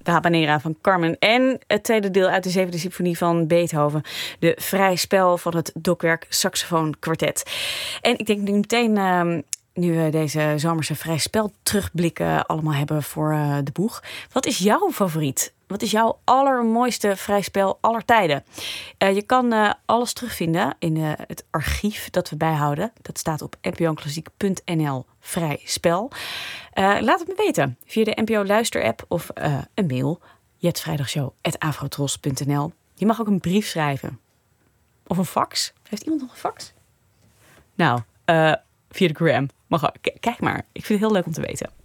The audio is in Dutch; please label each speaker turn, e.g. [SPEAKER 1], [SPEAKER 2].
[SPEAKER 1] de Habanera van Carmen. En het tweede deel uit de zevende symfonie van Beethoven. De Vrij Spel van het Dokwerk Saxofoon Kwartet. En ik denk nu meteen, nu we deze zomerse Vrij Spel terugblikken allemaal hebben voor de boeg. Wat is jouw favoriet? Wat is jouw allermooiste vrij spel aller tijden? Je kan alles terugvinden in het archief dat we bijhouden. Dat staat op npoklassiek.nl vrij spel. Laat het me weten via de NPO Luisterapp of een mail. jetvrijdagshow@afrotros.nl. Je mag ook een brief schrijven. Of een fax. Heeft iemand nog een fax? Nou, via de gram. Kijk maar. Ik vind het heel leuk om te weten.